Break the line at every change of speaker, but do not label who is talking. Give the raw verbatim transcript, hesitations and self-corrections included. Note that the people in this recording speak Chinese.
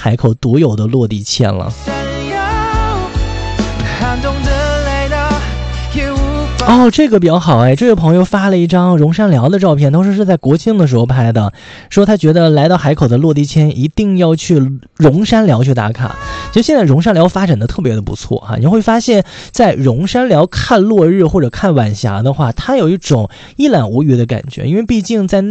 海口独有的落地签了。哦，这个比较好哎，这位朋友发了一张荣山寮的照片，当时是在国庆的时候拍的，说他觉得来到海口的落地签一定要去荣山寮去打卡。其实现在荣山寮发展的特别的不错哈，你会发现在荣山寮看落日或者看晚霞的话，它有一种一览无余的感觉，因为毕竟在